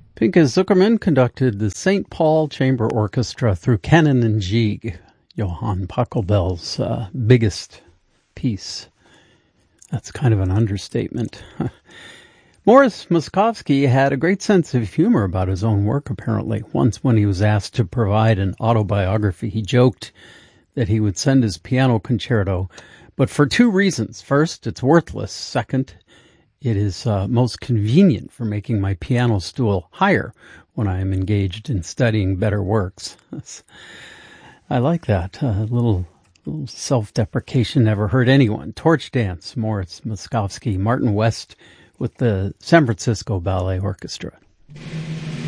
Pinka Zuckerman conducted the St. Paul Chamber Orchestra through Canon and Gigue, Johann Pachelbel's biggest piece. That's kind of an understatement. Morris Moskowsky had a great sense of humor about his own work, apparently. Once when he was asked to provide an autobiography, he joked that he would send his piano concerto, but for two reasons. First, it's worthless. Second, it is most convenient for making my piano stool higher when I am engaged in studying better works. I like that. A little self-deprecation never hurt anyone. Torch Dance, Morris Moskowsky, Martin West with the San Francisco Ballet Orchestra.